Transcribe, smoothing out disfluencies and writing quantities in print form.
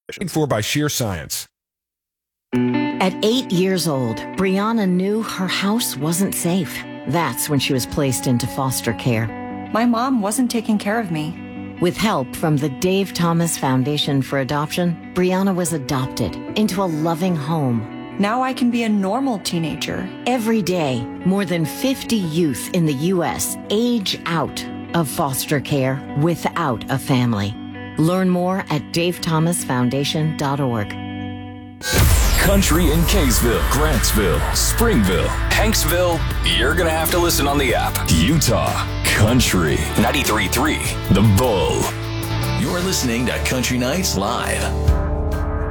Paid for by sheer science. At 8 years old, Brianna knew her house wasn't safe. That's when she was placed into foster care. My mom wasn't taking care of me. With help from the Dave Thomas Foundation for Adoption, Brianna was adopted into a loving home. Now I can be a normal teenager. Every day, more than 50 youth in the U.S. age out of foster care without a family. Learn more at davethomasfoundation.org. Country in Kaysville, Grantsville, Springville, Hanksville. You're going to have to listen on the app. Utah Country 93.3 The Bull. You're listening to Country Nights Live.